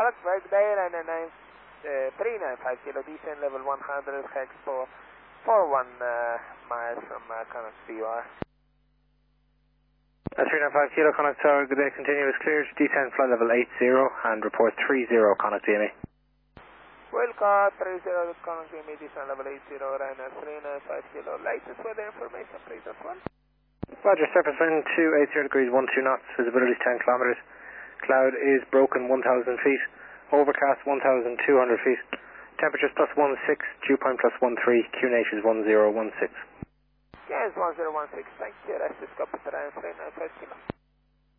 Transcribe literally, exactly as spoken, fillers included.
Galaxberg, Dial nine nine three nine five kilo, descend level one hundred, hex for four one uh, miles from uh, Connacht B U R. Uh, three nine five kilo, Connacht Tower, good day, continuous cleared, descend flight level eight zero and report three zero, Connacht D M E. Wilcott three zero, Connacht D M E, descend level eight zero, Ryanair three nine five kilo, latest weather information please as well. Roger, surface wind two eighty degrees, one two knots, visibility is ten kilometers. Cloud is broken one thousand feet, overcast one thousand two hundred feet, temperatures plus one six, dew point plus one three, Q N H is one zero one six. Yes, one zero one six, thank you, that's the scope of the Ryanair three nine five kilo.